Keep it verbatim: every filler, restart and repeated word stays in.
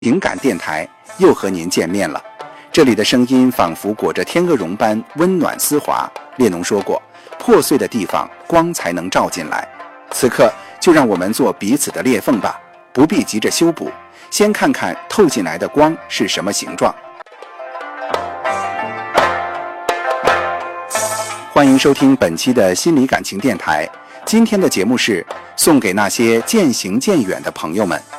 情感电台又和您见面了，这里的声音仿佛裹着天鹅绒般温暖丝滑。列侬说过，破碎的地方光才能照进来。此刻就让我们做彼此的裂缝吧，不必急着修补，先看看透进来的光是什么形状。欢迎收听本期的心理感情电台，今天的节目是送给那些渐行渐远的朋友们。